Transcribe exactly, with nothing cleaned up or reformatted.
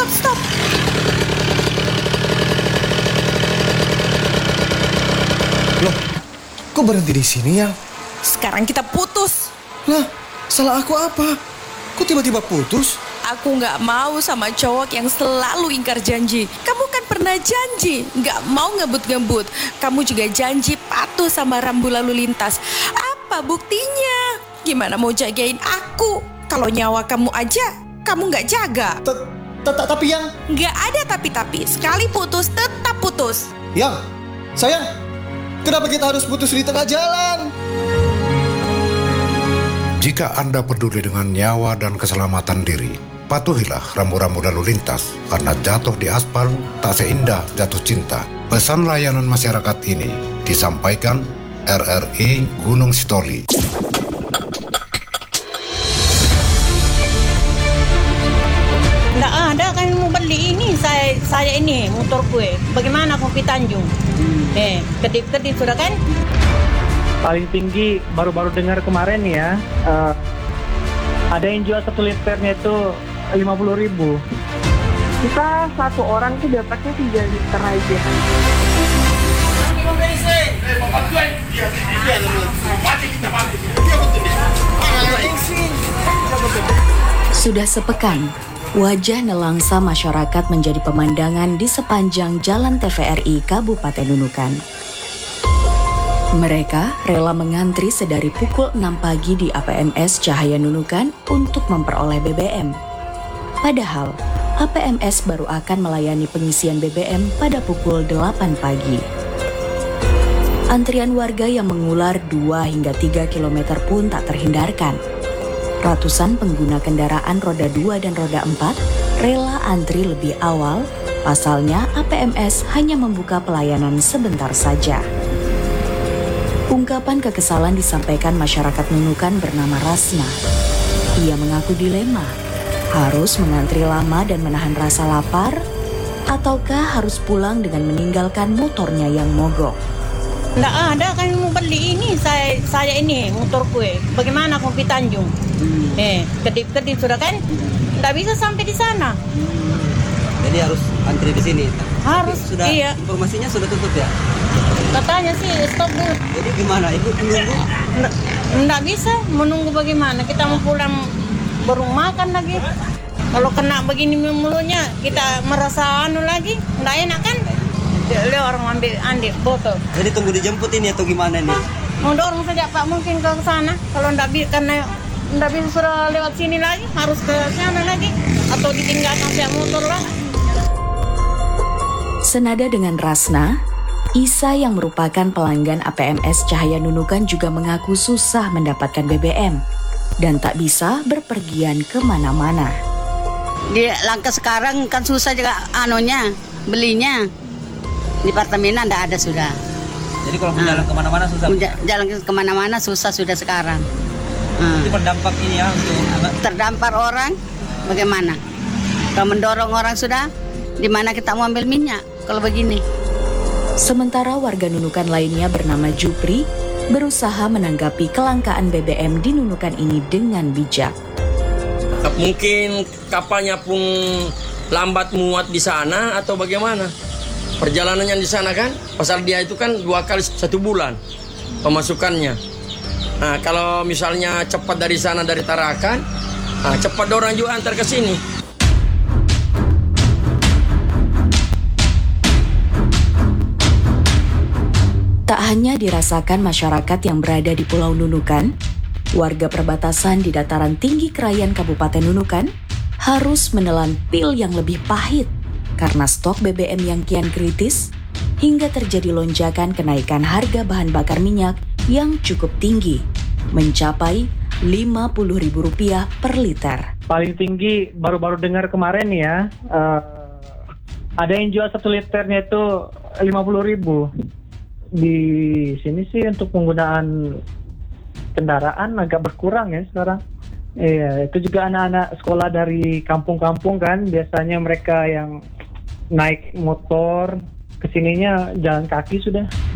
stop, stop. Loh, kok berhenti di sini, Yang? Sekarang kita putus. Lah, salah aku apa? Kok tiba-tiba putus? Aku nggak mau sama cowok yang selalu ingkar janji. Kamu kan pernah janji nggak mau ngebut-ngebut. Kamu juga janji patuh sama rambu lalu lintas. Apa buktinya? Gimana mau jagain aku? Kalau nyawa kamu aja, kamu nggak jaga. Tapi Yang... Nggak ada tapi-tapi. Sekali putus, tetap putus. Yang, sayang, kenapa kita harus putus di tengah jalan? Jika Anda peduli dengan nyawa dan keselamatan diri, patuhilah rambu-rambu lalu lintas, karena jatuh di aspal tak seindah jatuh cinta. Pesan layanan masyarakat ini disampaikan R R I Gunung Sitoli. Nggak ada kan mau beli ini, saya saya ini motor gue. Bagaimana kopi Tanjung? Hmm. Eh, kedip-kedip sudah kan? Paling tinggi baru-baru dengar kemarin ya, uh, ada yang jual satu liternya itu lima puluh ribu. Kita satu orang tuh dapatnya tiga liter aja. Sudah sepekan, wajah nelangsa masyarakat menjadi pemandangan di sepanjang Jalan T V R I Kabupaten Nunukan. Mereka rela mengantri sedari pukul enam pagi di A P M S Cahaya Nunukan untuk memperoleh B B M. Padahal, A P M S baru akan melayani pengisian B B M pada pukul delapan pagi. Antrian warga yang mengular dua hingga tiga kilometer pun tak terhindarkan. Ratusan pengguna kendaraan roda dua dan roda empat rela antri lebih awal, pasalnya A P M S hanya membuka pelayanan sebentar saja. Ungkapan kekesalan disampaikan masyarakat Nunukan bernama Rasna. Ia mengaku dilema, harus mengantri lama dan menahan rasa lapar, ataukah harus pulang dengan meninggalkan motornya yang mogok. Nggak ada kan mau beli ini, saya saya ini motor gue. Bagaimana kopi Tanjung? Hmm. Eh, kedip-kedip sudah kan? Nggak bisa sampai di sana. Jadi harus antri di sini. Harus. Tapi sudah, iya. Informasinya sudah tutup ya? Katanya sih stop dulu. Jadi gimana? Ibu menunggu? Nggak, nggak bisa menunggu bagaimana? Kita mau pulang baru makan lagi. Kalau kena begini mulutnya, kita merasa anu lagi, nggak enak kan? Lihat orang ambil ambil botol. Jadi tunggu dijemput ini atau gimana nih? Mau dorong saja Pak, mungkin ke sana. Kalau nggak bisa, karena nggak bisa sudah lewat sini lagi, harus ke sana lagi atau ditinggalkan saya motor lah. Senada dengan Rasna, Isa yang merupakan pelanggan A P M S Cahaya Nunukan juga mengaku susah mendapatkan B B M dan tak bisa berpergian kemana-mana. Di langkah sekarang kan susah juga anunya, belinya. Di Pertamina enggak ada sudah. Jadi kalau mau jalan kemana-mana susah? Jalan kemana-mana susah sudah sekarang. Itu berdampak ini ya untuk anak? Terdampar orang, bagaimana? Kalau mendorong orang sudah, di mana kita mau ambil minyak kalau begini? Sementara warga Nunukan lainnya bernama Jupri berusaha menanggapi kelangkaan B B M di Nunukan ini dengan bijak. Mungkin kapalnya pun lambat muat di sana atau bagaimana? Perjalanannya di sana kan, pasal dia itu kan dua kali satu bulan pemasukannya. Nah, kalau misalnya cepat dari sana dari Tarakan, nah, cepat orang juga antar ke sini. Tak hanya dirasakan masyarakat yang berada di Pulau Nunukan, warga perbatasan di dataran tinggi Krayan Kabupaten Nunukan harus menelan pil yang lebih pahit karena stok B B M yang kian kritis hingga terjadi lonjakan kenaikan harga bahan bakar minyak yang cukup tinggi, mencapai lima puluh ribu rupiah per liter. Paling tinggi baru-baru dengar kemarin ya, uh, ada yang jual satu liternya itu lima puluh ribu. Di sini sih untuk penggunaan kendaraan agak berkurang ya sekarang. Iya, itu juga anak-anak sekolah dari kampung-kampung kan, biasanya mereka yang naik motor, kesininya jalan kaki sudah.